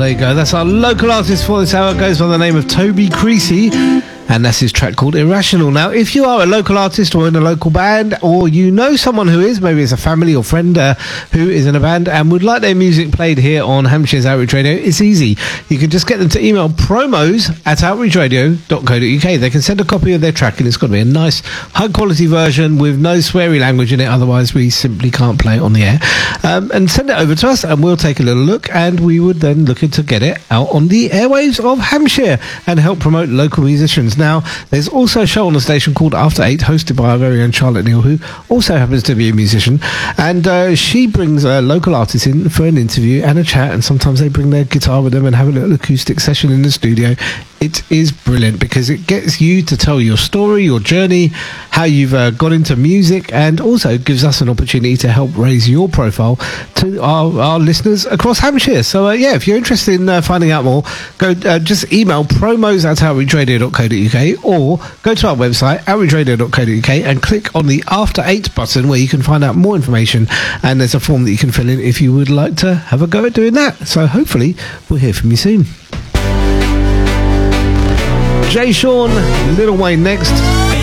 there you go. That's our local artist for this hour. It goes by the name of Toby Creasy, and that's his track called Irrational. Now, if you are a local artist or in a local band, or you know someone who is, maybe it's a family or friend who is in a band and would like their music played here on Hampshire's Outreach Radio, it's easy. You can just get them to email promos@outreachradio.co.uk. They can send a copy of their track, and it's got to be a nice, high-quality version with no sweary language in it, otherwise we simply can't play it on the air. And send it over to us, and we'll take a little look, and we would then look to get it out on the airwaves of Hampshire and help promote local musicians. Now, there's also a show on the station called After 8, hosted by our very own Charlotte Neal, who also happens to be a musician, and she brings local artists in for an interview and a chat, and sometimes they bring their guitar with them and have a little acoustic session in the studio. It is brilliant because it gets you to tell your story, your journey, how you've got into music, and also gives us an opportunity to help raise your profile to our listeners across Hampshire. So if you're interested in finding out more, go just email promos@outreachradio.co.uk or go to our website outreachradio.co.uk and click on the After 8 button, where you can find out more information, and there's a form that you can fill in if you would like to have a go at doing that. So hopefully we'll hear from you soon. Jay Sean, Lil Wayne next.